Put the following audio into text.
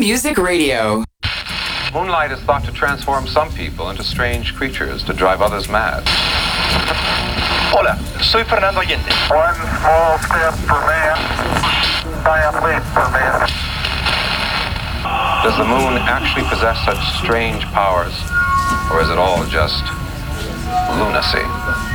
Music Radio. Moonlight is thought to transform some people into strange creatures to drive others mad. Hola, soy Fernando Allende. One small step for man, giant leap for man. Does the moon actually possess such strange powers, or is it all just lunacy?